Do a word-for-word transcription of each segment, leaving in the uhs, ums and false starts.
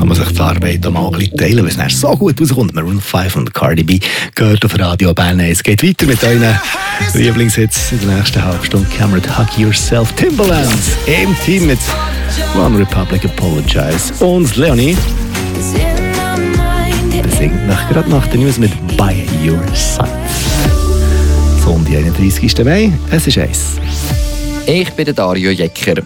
kann man sich die Arbeit auch mal ein bisschen teilen, weil es dann so gut rauskommt. Maroon fünf und Cardi B gehört auf Radio Bern. Es geht weiter mit euren Lieblingshits in der nächsten halben Stunde. Cameron, Hug Yourself, Timbaland im Team mit One Republic, Apologize und Leonie. Er singt nach, gerade nach den News mit By Your Side. Sonntag, einunddreißigsten Mai, es ist eins. Ich bin der Dario Jecker.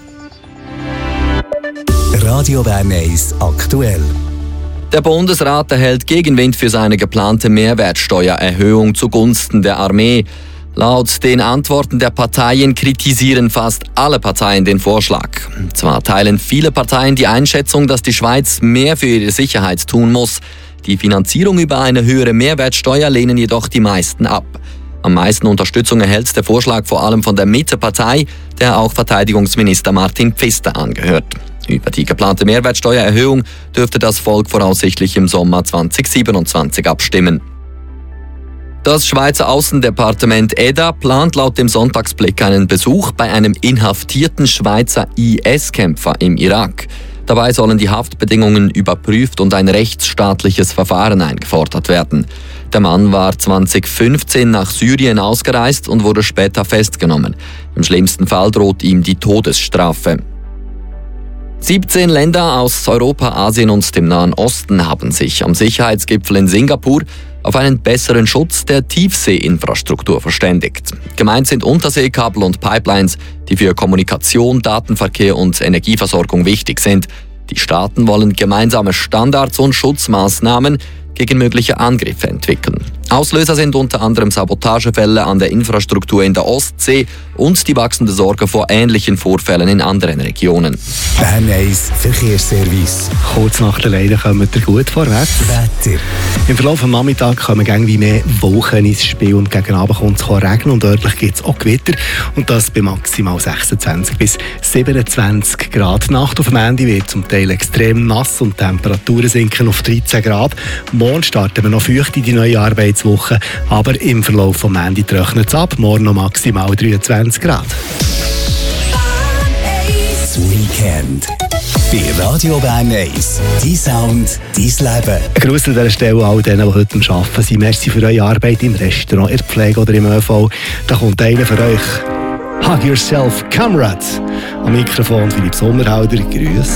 Radio Bern eins aktuell. Der Bundesrat erhält Gegenwind für seine geplante Mehrwertsteuererhöhung zugunsten der Armee. Laut den Antworten der Parteien kritisieren fast alle Parteien den Vorschlag. Zwar teilen viele Parteien die Einschätzung, dass die Schweiz mehr für ihre Sicherheit tun muss. Die Finanzierung über eine höhere Mehrwertsteuer lehnen jedoch die meisten ab. Am meisten Unterstützung erhält der Vorschlag vor allem von der Mitte-Partei, der auch Verteidigungsminister Martin Pfister angehört. Über die geplante Mehrwertsteuererhöhung dürfte das Volk voraussichtlich im Sommer zweitausendsiebenundzwanzig abstimmen. Das Schweizer Außendepartement E D A plant laut dem Sonntagsblick einen Besuch bei einem inhaftierten Schweizer I S-Kämpfer im Irak. Dabei sollen die Haftbedingungen überprüft und ein rechtsstaatliches Verfahren eingefordert werden. Der Mann war zweitausendfünfzehn nach Syrien ausgereist und wurde später festgenommen. Im schlimmsten Fall droht ihm die Todesstrafe. siebzehn Länder aus Europa, Asien und dem Nahen Osten haben sich am Sicherheitsgipfel in Singapur auf einen besseren Schutz der Tiefseeinfrastruktur verständigt. Gemeint sind Unterseekabel und Pipelines, die für Kommunikation, Datenverkehr und Energieversorgung wichtig sind. Die Staaten wollen gemeinsame Standards und Schutzmaßnahmen gegen mögliche Angriffe entwickeln. Auslöser sind unter anderem Sabotagefälle an der Infrastruktur in der Ostsee und die wachsende Sorge vor ähnlichen Vorfällen in anderen Regionen. Bern eins Verkehrsservice. Kurz nach der Leine kommen wir gut vorwärts. Wetter. Im Verlauf des Nachmittags kommen irgendwie mehr Wolken ins Spiel und gegen Abend kommt es regnen und örtlich gibt es auch Gewitter. Und das bei maximal sechsundzwanzig bis siebenundzwanzig Grad. Die Nacht auf dem Ende wird zum Teil extrem nass und die Temperaturen sinken auf dreizehn Grad. Morgen starten wir noch feucht in die neue Arbeitswoche, aber im Verlauf des Ende trocknet es ab. Morgen noch maximal dreiundzwanzig Grad. Das Weekend. Bei Radio Bern eins. Dein Sound, dein Leben. Ein Gruß an dieser Stelle all denen, die heute am Arbeiten sind. Merci für eure Arbeit im Restaurant, in der Pflege oder im ÖV. Da kommt einer für euch. Hug Yourself, Cameron. Am Mikrofon Philipp Sommerhalder. Grüß.